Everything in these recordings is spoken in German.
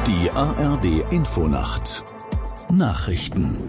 Die ARD-Infonacht Nachrichten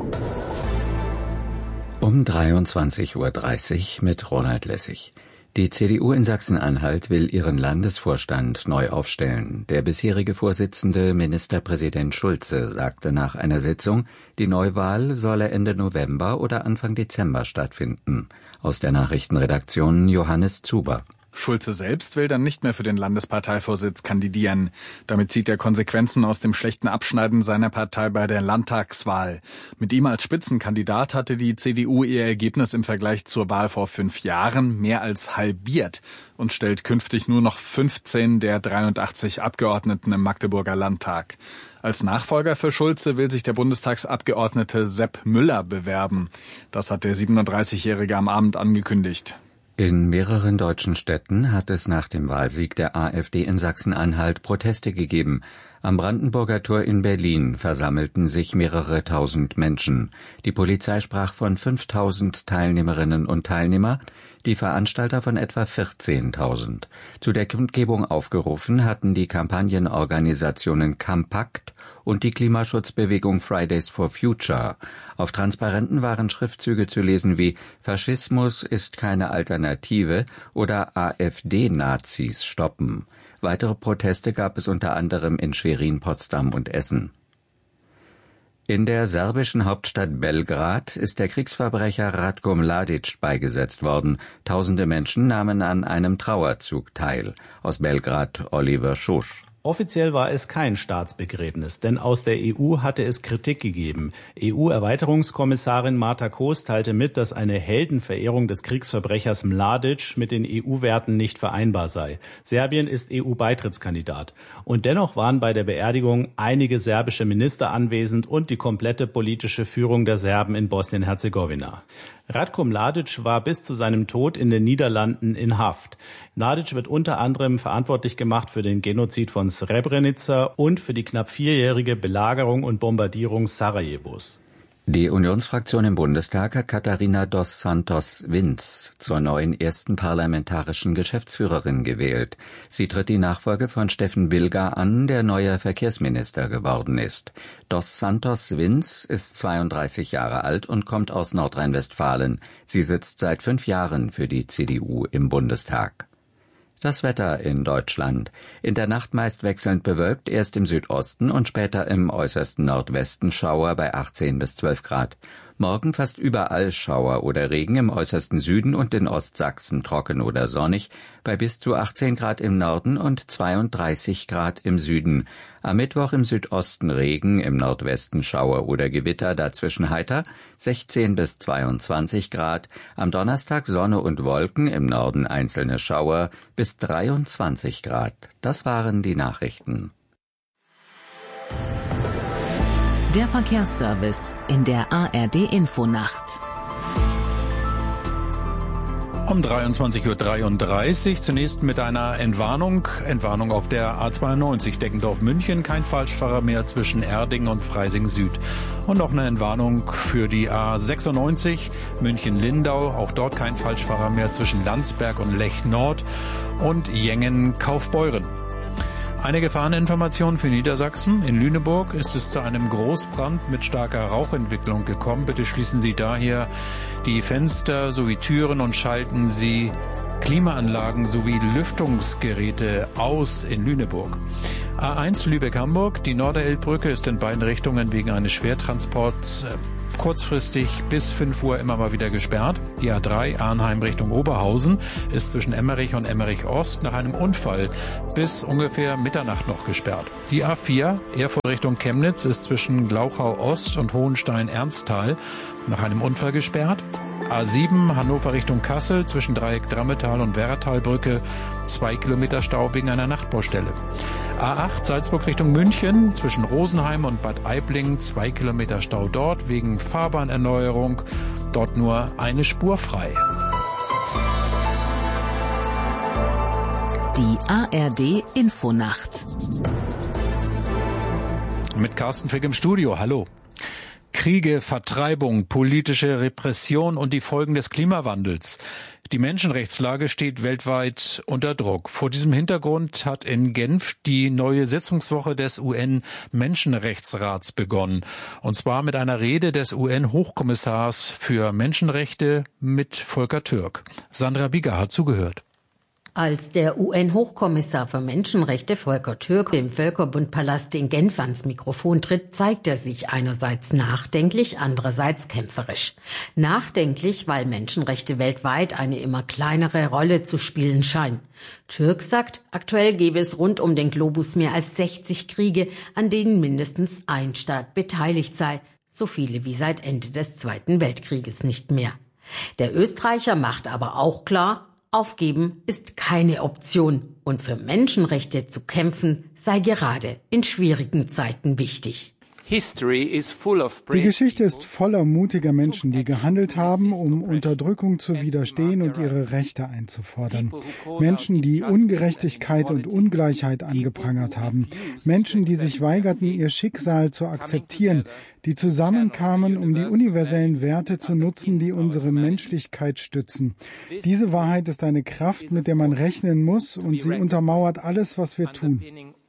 um 23:30 Uhr mit Ronald Lessig. Die CDU in Sachsen-Anhalt will ihren Landesvorstand neu aufstellen. Der bisherige Vorsitzende Ministerpräsident Schulze sagte nach einer Sitzung, die Neuwahl solle Ende November oder Anfang Dezember stattfinden. Aus der Nachrichtenredaktion Johannes Zuber. Schulze selbst will dann nicht mehr für den Landesparteivorsitz kandidieren. Damit zieht er Konsequenzen aus dem schlechten Abschneiden seiner Partei bei der Landtagswahl. Mit ihm als Spitzenkandidat hatte die CDU ihr Ergebnis im Vergleich zur Wahl vor 5 Jahren mehr als halbiert und stellt künftig nur noch 15 der 83 Abgeordneten im Magdeburger Landtag. Als Nachfolger für Schulze will sich der Bundestagsabgeordnete Sepp Müller bewerben. Das hat der 37-Jährige am Abend angekündigt. In mehreren deutschen Städten hat es nach dem Wahlsieg der AfD in Sachsen-Anhalt Proteste gegeben. Am Brandenburger Tor in Berlin versammelten sich mehrere tausend Menschen. Die Polizei sprach von 5.000 Teilnehmerinnen und Teilnehmer, die Veranstalter von etwa 14.000. Zu der Kundgebung aufgerufen hatten die Kampagnenorganisationen Campact und die Klimaschutzbewegung Fridays for Future. Auf Transparenten waren Schriftzüge zu lesen wie »Faschismus ist keine Alternative« oder »AfD-Nazis stoppen«. Weitere Proteste gab es unter anderem in Schwerin, Potsdam und Essen. In der serbischen Hauptstadt Belgrad ist der Kriegsverbrecher Ratko Mladic beigesetzt worden. Tausende Menschen nahmen an einem Trauerzug teil. Aus Belgrad Oliver Schusch. Offiziell war es kein Staatsbegräbnis, denn aus der EU hatte es Kritik gegeben. EU-Erweiterungskommissarin Marta Koos teilte mit, dass eine Heldenverehrung des Kriegsverbrechers Mladic mit den EU-Werten nicht vereinbar sei. Serbien ist EU-Beitrittskandidat. Und dennoch waren bei der Beerdigung einige serbische Minister anwesend und die komplette politische Führung der Serben in Bosnien-Herzegowina. Ratko Mladic war bis zu seinem Tod in den Niederlanden in Haft. Mladic wird unter anderem verantwortlich gemacht für den Genozid von Srebrenica und für die knapp 4-jährige Belagerung und Bombardierung Sarajevos. Die Unionsfraktion im Bundestag hat Catarina dos Santos Vince zur neuen ersten parlamentarischen Geschäftsführerin gewählt. Sie tritt die Nachfolge von Steffen Bilger an, der neuer Verkehrsminister geworden ist. Dos Santos Vince ist 32 Jahre alt und kommt aus Nordrhein-Westfalen. Sie sitzt seit 5 Jahren für die CDU im Bundestag. Das Wetter in Deutschland. In der Nacht meist wechselnd bewölkt, erst im Südosten und später im äußersten Nordwesten Schauer bei 18 bis 12 Grad. Morgen fast überall Schauer oder Regen, im äußersten Süden und in Ostsachsen trocken oder sonnig, bei bis zu 18 Grad im Norden und 32 Grad im Süden. Am Mittwoch im Südosten Regen, im Nordwesten Schauer oder Gewitter, dazwischen heiter, 16 bis 22 Grad. Am Donnerstag Sonne und Wolken, im Norden einzelne Schauer, bis 23 Grad. Das waren die Nachrichten. Der Verkehrsservice in der ARD-Infonacht. Um 23:33 Uhr zunächst mit einer Entwarnung auf der A92 Deckendorf-München, kein Falschfahrer mehr zwischen Erding und Freising Süd. Und noch eine Entwarnung für die A96 München-Lindau, auch dort kein Falschfahrer mehr zwischen Landsberg und Lech Nord und Jengen-Kaufbeuren. Eine Gefahreninformation für Niedersachsen. In Lüneburg ist es zu einem Großbrand mit starker Rauchentwicklung gekommen. Bitte schließen Sie daher die Fenster sowie Türen und schalten Sie Klimaanlagen sowie Lüftungsgeräte aus in Lüneburg. A1 Lübeck-Hamburg. Die Norderelbbrücke ist in beiden Richtungen wegen eines Schwertransports kurzfristig bis 5 Uhr immer mal wieder gesperrt. Die A3 Arnheim Richtung Oberhausen ist zwischen Emmerich und Emmerich Ost nach einem Unfall bis ungefähr Mitternacht noch gesperrt. Die A4 Erfurt Richtung Chemnitz ist zwischen Glauchau Ost und Hohenstein-Ernsthal nach einem Unfall gesperrt. A7 Hannover Richtung Kassel zwischen Dreieck Drammetal und Werratalbrücke 2 Kilometer Stau wegen einer Nachtbaustelle. A8 Salzburg Richtung München zwischen Rosenheim und Bad Aibling 2 Kilometer Stau dort wegen Fahrbahnerneuerung. Dort nur eine Spur frei. Die ARD Infonacht. Mit Carsten Fick im Studio. Hallo. Kriege, Vertreibung, politische Repression und die Folgen des Klimawandels. Die Menschenrechtslage steht weltweit unter Druck. Vor diesem Hintergrund hat in Genf die neue Sitzungswoche des UN-Menschenrechtsrats begonnen. Und zwar mit einer Rede des UN-Hochkommissars für Menschenrechte mit Volker Türk. Sandra Bieger hat zugehört. Als der UN-Hochkommissar für Menschenrechte Volker Türk im Völkerbundpalast in Genf ans Mikrofon tritt, zeigt er sich einerseits nachdenklich, andererseits kämpferisch. Nachdenklich, weil Menschenrechte weltweit eine immer kleinere Rolle zu spielen scheinen. Türk sagt, aktuell gäbe es rund um den Globus mehr als 60 Kriege, an denen mindestens ein Staat beteiligt sei. So viele wie seit Ende des Zweiten Weltkrieges nicht mehr. Der Österreicher macht aber auch klar, aufgeben ist keine Option und für Menschenrechte zu kämpfen sei gerade in schwierigen Zeiten wichtig. Die Geschichte ist voller mutiger Menschen, die gehandelt haben, um Unterdrückung zu widerstehen und ihre Rechte einzufordern. Menschen, die Ungerechtigkeit und Ungleichheit angeprangert haben. Menschen, die sich weigerten, ihr Schicksal zu akzeptieren, die zusammenkamen, um die universellen Werte zu nutzen, die unsere Menschlichkeit stützen. Diese Wahrheit ist eine Kraft, mit der man rechnen muss, und sie untermauert alles, was wir tun.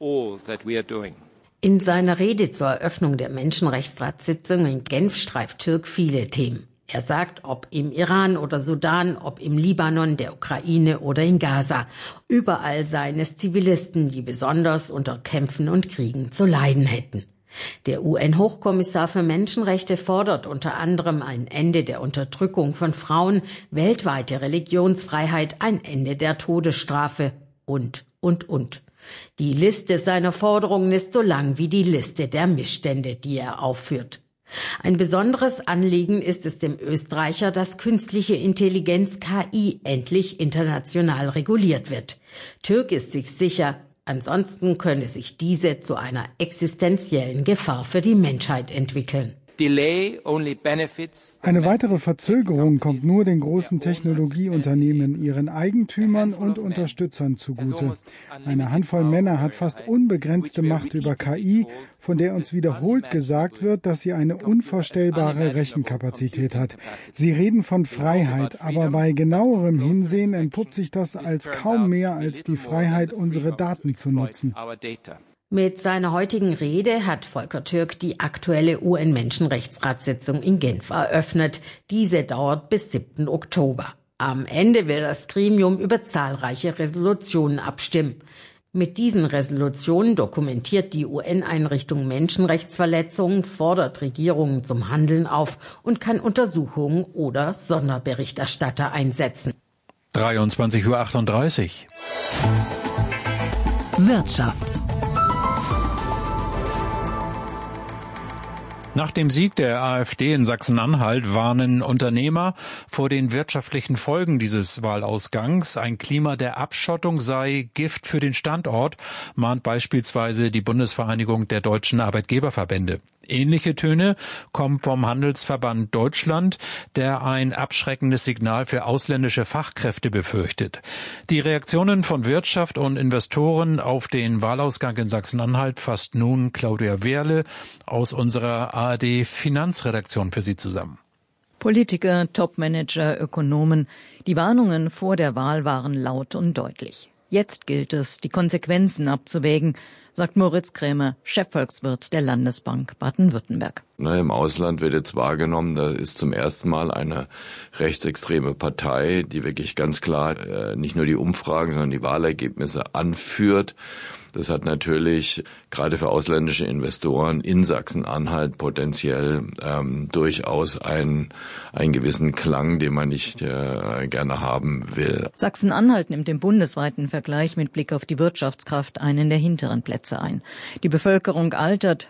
In seiner Rede zur Eröffnung der Menschenrechtsratssitzung in Genf streift Türk viele Themen. Er sagt, ob im Iran oder Sudan, ob im Libanon, der Ukraine oder in Gaza. Überall seien es Zivilisten, die besonders unter Kämpfen und Kriegen zu leiden hätten. Der UN-Hochkommissar für Menschenrechte fordert unter anderem ein Ende der Unterdrückung von Frauen, weltweite Religionsfreiheit, ein Ende der Todesstrafe und. Die Liste seiner Forderungen ist so lang wie die Liste der Missstände, die er aufführt. Ein besonderes Anliegen ist es dem Österreicher, dass künstliche Intelligenz KI endlich international reguliert wird. Türk ist sich sicher, ansonsten könne sich diese zu einer existenziellen Gefahr für die Menschheit entwickeln. Eine weitere Verzögerung kommt nur den großen Technologieunternehmen, ihren Eigentümern und Unterstützern zugute. Eine Handvoll Männer hat fast unbegrenzte Macht über KI, von der uns wiederholt gesagt wird, dass sie eine unvorstellbare Rechenkapazität hat. Sie reden von Freiheit, aber bei genauerem Hinsehen entpuppt sich das als kaum mehr als die Freiheit, unsere Daten zu nutzen. Mit seiner heutigen Rede hat Volker Türk die aktuelle UN-Menschenrechtsratssitzung in Genf eröffnet. Diese dauert bis 7. Oktober. Am Ende will das Gremium über zahlreiche Resolutionen abstimmen. Mit diesen Resolutionen dokumentiert die UN-Einrichtung Menschenrechtsverletzungen, fordert Regierungen zum Handeln auf und kann Untersuchungen oder Sonderberichterstatter einsetzen. 23:38 Uhr. Wirtschaft. Nach dem Sieg der AfD in Sachsen-Anhalt warnen Unternehmer vor den wirtschaftlichen Folgen dieses Wahlausgangs. Ein Klima der Abschottung sei Gift für den Standort, mahnt beispielsweise die Bundesvereinigung der deutschen Arbeitgeberverbände. Ähnliche Töne kommen vom Handelsverband Deutschland, der ein abschreckendes Signal für ausländische Fachkräfte befürchtet. Die Reaktionen von Wirtschaft und Investoren auf den Wahlausgang in Sachsen-Anhalt fasst nun Claudia Wehrle aus unserer ARD-Finanzredaktion für Sie zusammen. Politiker, Topmanager, Ökonomen, die Warnungen vor der Wahl waren laut und deutlich. Jetzt gilt es, die Konsequenzen abzuwägen, sagt Moritz Krämer, Chefvolkswirt der Landesbank Baden-Württemberg. Im Ausland wird jetzt wahrgenommen, da ist zum ersten Mal eine rechtsextreme Partei, die wirklich ganz klar nicht nur die Umfragen, sondern die Wahlergebnisse anführt. Das hat natürlich gerade für ausländische Investoren in Sachsen-Anhalt potenziell durchaus einen gewissen Klang, den man nicht gerne haben will. Sachsen-Anhalt nimmt im bundesweiten Vergleich mit Blick auf die Wirtschaftskraft einen der hinteren Plätze ein. Die Bevölkerung altert,